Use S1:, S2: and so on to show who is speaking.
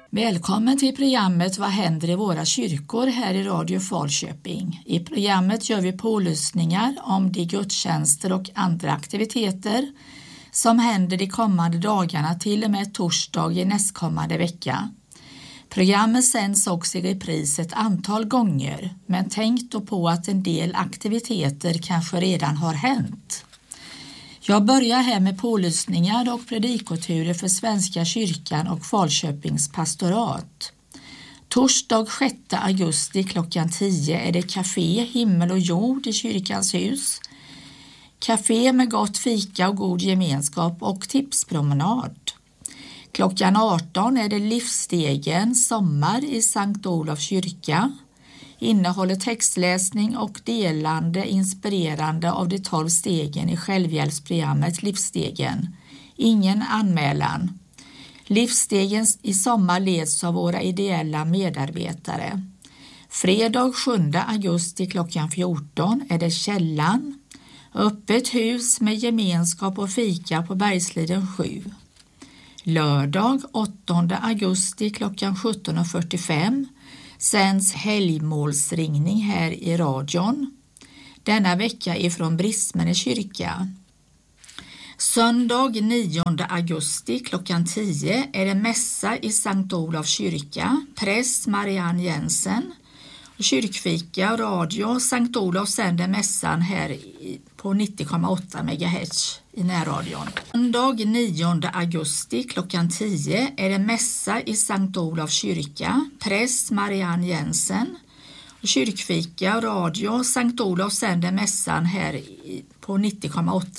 S1: Välkommen till programmet Vad händer i våra kyrkor här i Radio Falköping. I programmet gör vi pålyssningar om de gudstjänster och andra aktiviteter som händer de kommande dagarna till och med torsdag i nästkommande vecka. Programmet sänds också i repris ett antal gånger, men tänk då på att en del aktiviteter kanske redan har hänt. Jag börjar här med pålyssningar och predikoturer för Svenska kyrkan och Falköpings pastorat. Torsdag 6 augusti klockan 10 är det café Himmel och jord i kyrkans hus. Café med gott fika och god gemenskap och tipspromenad. Klockan 18 är det Livsstegen sommar i Sankt Olofs kyrka. Innehåller textläsning och delande inspirerande av de 12 stegen i självhjälpsprogrammet Livsstegen. Ingen anmälan. Livsstegen i sommar leds av våra ideella medarbetare. Fredag 7 augusti klockan 14 är det Källan. Öppet hus med gemenskap och fika på Bergsliden 7. Lördag 8 augusti klockan 17.45 sänds helgmålsringning här i radion. Denna vecka ifrån Brismene kyrka. Söndag 9 augusti klockan 10 är det mässa i Sankt Olofs kyrka. Präst Marianne Jensen. Kyrkfika och radio. Sankt Olof sänder mässan här på 90,8 MHz i närradion. Söndag 9 augusti klockan 10 är det mässa i Sankt Olofs kyrka. Präst Marianne Jensen. Kyrkfika och radio. Sankt Olof sänder mässan här på 90,8